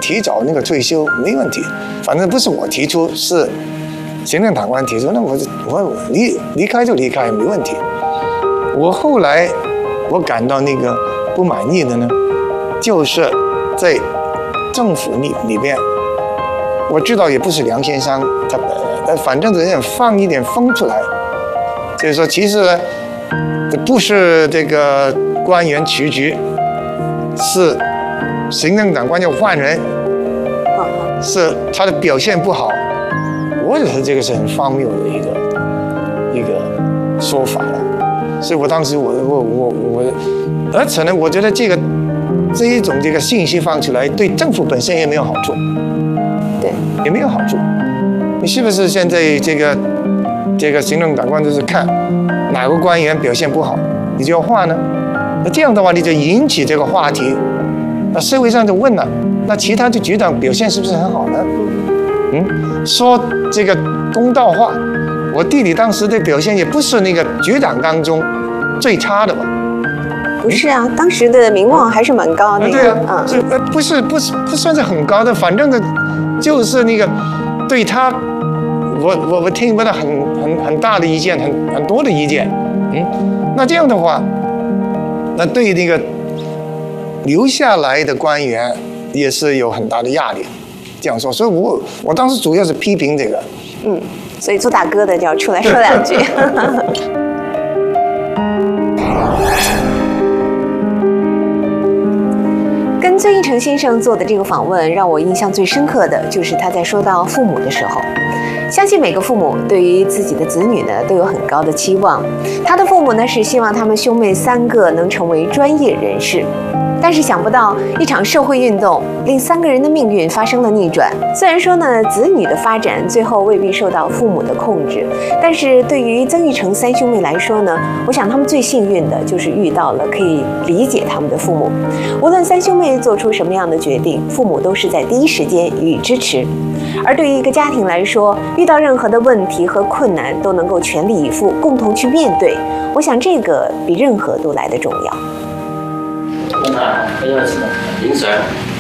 提早那个退休没问题，反正不是我提出，是行政长官提出，那我离开就离开没问题。我后来我感到那个不满意的呢，就是在政府里边，我知道也不是梁先生他反正人家放一点风出来，就是说其实呢，不是这个官员辞职，是行政长官要换人，是他的表现不好。我觉得这个是很荒谬的一个说法了，所以我当时而且呢，我觉得这一种这个信息放出来，对政府本身也没有好处， 对， 也没有好处。你是不是现在这个行政长官就是看哪个官员表现不好，你就要换呢？那这样的话，你就引起这个话题，那社会上就问了，那其他的局长表现是不是很好呢？说这个公道话，我弟弟当时的表现也不是那个局长当中最差的吧？ 不是啊，当时的名望还是蛮高的。 对啊，不算是很高的，反正就是那个对他，我听不到很大的意见，很多的意见。那这样的话，那对那个留下来的官员也是有很大的压力。这样说，所以我当时主要是批评这个。 所以做大哥的就要出来说两句。跟孙一成先生做的这个访问，让我印象最深刻的就是他在说到父母的时候，相信每个父母对于自己的子女呢都有很高的期望。他的父母呢是希望他们兄妹3个能成为专业人士。但是想不到一场社会运动令3个人的命运发生了逆转。虽然说呢，子女的发展最后未必受到父母的控制，但是对于曾钰成3兄妹来说呢，我想他们最幸运的就是遇到了可以理解他们的父母。无论3兄妹做出什么样的决定，父母都是在第一时间予以支持。而对于一个家庭来说，遇到任何的问题和困难都能够全力以赴，共同去面对，我想这个比任何都来得重要。 非常是平常